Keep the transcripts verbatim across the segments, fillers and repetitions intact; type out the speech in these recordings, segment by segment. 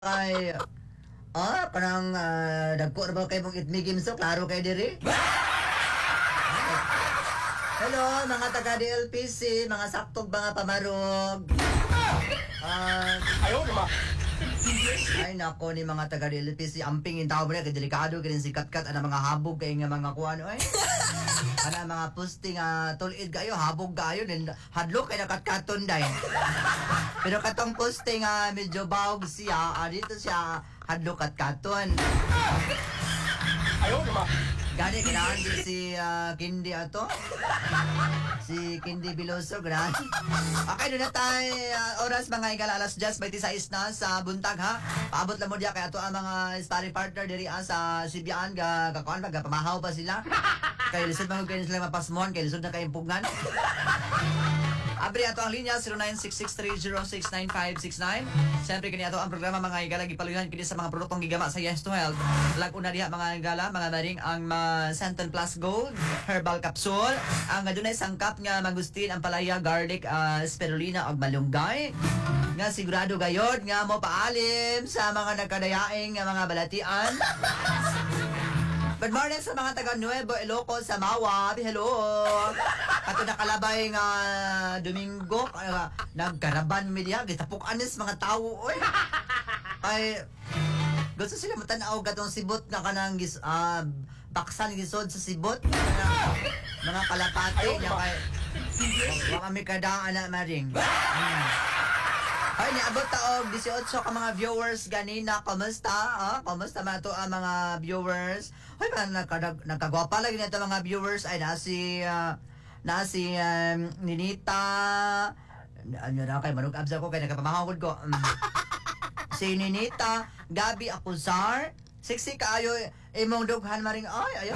Ay, ah, kanang ah, dagko na ba kay mong itmigim so, klaro kay diri? Hello, mga taga D L P C, mga saktog mga pamarog. Ah, Ayaw naman. ay nako ni mga taga D L P C, amping yung tao mo na, kay delikado, kay si Katkat, ana mga habog, kay nga mga kuano, ay. Ana mga posting, uh, tulid kayo, habog kayo, din hadlok kay nakatkaton day. Pero katong posting, uh, medyo bawag siya, uh, dito siya, hadlok at katon. Ayaw naman. Gani, kailangan din si uh, Kindi ato. Si Kindi Biloso, gran. Okay, doon na tayo. Uh, oras mga igala, alas just twenty-six na sa buntag, ha? Paabot lang mo diya, kaya ato ang mga sparring partner diri ah, sa Sibian, ga, kakuan, ga, pamahaw pa sila. Kaya lisod mga ganyan sila mapasmon, kaya lisod na kaimpugan. Abri ato ang linya zero nine six six three zero six nine five six nine. Siyempre kini ato ang programa mga igala gipaluyan kini sa mga produktong gigama sa Yes to Health. Lag una diha mga igala, mga maring ang uh, Santon Plus Gold Herbal Capsule, ang adunay sangkap nga mangustin, ang palaya, garlic, uh, spirulina ug malunggay. Nga sigurado gayod nga mo paalim sa mga nagkadayaing nga mga balatian. Good morning sa mga taga Nuevo Ilocos, Samawa. Hello. Ato nakalabay nga Domingo, uh, nagkaraban media, gitapok anis mga tao oy. Ay gusto sila matanaw gatong sibot nga kanang gis uh, baksan gisod sa sibot kanang mga kalapati nya kay wa kami kada ana maring. Hmm. Ay, niabot taog eighteen ka mga viewers ganina. Kamusta? Ah? Kamusta man to ang mga viewers? Ay, man, nagkadag, nagkagwapa lagi nito mga viewers. Ay, na si, uh, na si um, Ninita. Ano na kay manug absa ko kay nagkapamahangod ko. Um, si Ninita, Gabi Acuzar. Sexy kaayo, imong dughan maring. Ay, ayo.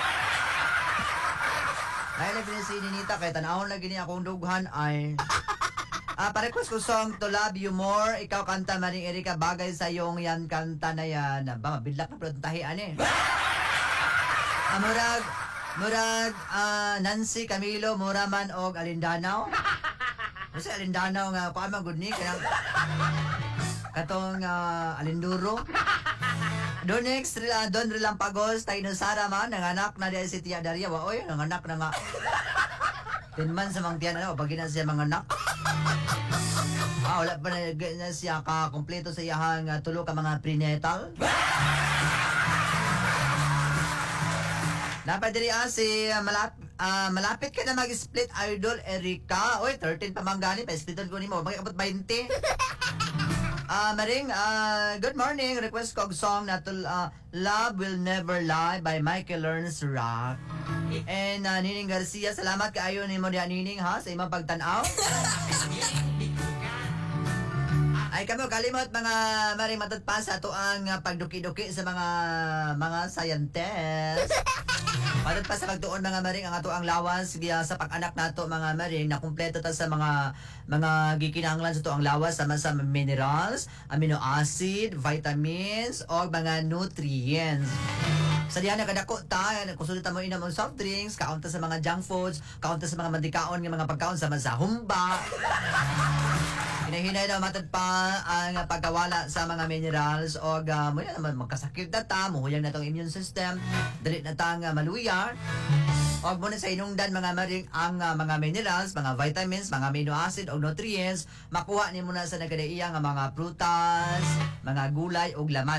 Ay, lagi si Ninita kay tanawon lagi ni akong dughan ay. Ah, pa-request ko song To Love You More. Ikaw kanta maring Erika, bagay sa iyong yan kanta na yan. Ba, mabidlak na pala tahian eh. Ah, murag, murag, ah, Nancy Camilo, Muraman og Alindanaw. Kasi Alindanaw nga, paano good ni, kaya katong uh, Alinduro. Doon next, uh, Don Rilampagos, tayo ng Sara man, nanganak na diya si Tia Daria. Oy, nanganak na nga. ten months sa mga tiyan, ano, pag na siya mga anak. Ah, wala pa na, na siya ka-kompleto sa iyahang uh, tulo ka mga prenatal. Dapat diri ah, si uh, malap, uh, malapit ka na mag-split idol Erika. Oy, thirteen pa manggani, pa-splitan ko ni mo. Magkakabot twenty. Ah, uh, maring, uh, good morning. Request ko og song na to, uh, Love Will Never Lie by Michael Learns Rock. And uh, Nining Garcia, salamat kaayo ni mo diya Nining ha sa imong pagtan-aw. Ay kamo kalimot mga maring matutpa sa ato ang uh, pagduki-duki sa mga mga scientists. Matutpa sa pagtuon mga maring ang ato ang lawas giya sa pag-anak nato mga maring na kumpleto ta sa mga mga gikinahanglan sa ato ang lawas sama sa minerals, amino acid, vitamins o mga nutrients. Sa diyan na kadako ta, kusulta mo ina mong soft drinks, kaunta sa mga junk foods, kaunta sa mga mandikaon nga mga pagkaon sama sa humba. Hinahinay na matad pa ang pagkawala sa mga minerals o uh, mo yan naman magkasakit na ta, muhuyang na tong immune system, dali na ta nga maluya. O muna sa inungdan mga maring ang uh, mga minerals, mga vitamins, mga amino acid o nutrients, makuha ni muna sa nagkadaiya nga mga prutas, mga gulay o lamas.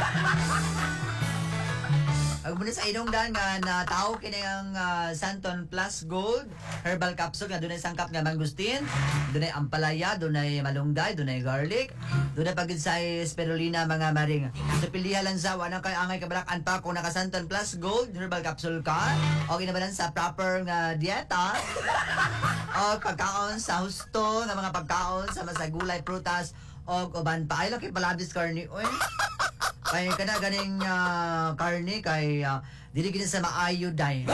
Ang muna sa inungdan nga na tao kini ang uh, Santon Plus Gold Herbal Capsule nga dunay sangkap nga mangustin, dunay ampalaya, dunay malunggay, dunay garlic, dunay pagid sa spirulina mga maring. So pilihan lang sa wanang kay angay kabalakan pa kung naka Santon Plus Gold Herbal Capsule ka o ginabalan sa proper nga dieta o pagkaon sa husto nga mga pagkaon sa mga gulay, prutas o uban pa ay laki palabis karni oy. Kaya ka na ganing uh, karne kay uh, dili gini sa maayo day.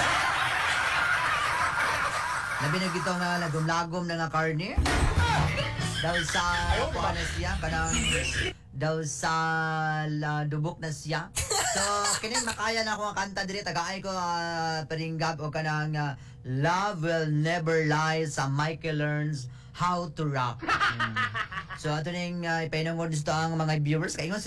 Labi na gito nga lagom-lagom na nga karne. Daw sa kuha na siya, kanang daw sa la, dubok na siya. So, kining makaya na ako ang kanta diri, tagaay ko uh, paringgab o kanang uh, Love Will Never Lie sa Michael Learns How to Rock. Hmm. So ato ning uh, ipainungod sa ang mga viewers kay ingon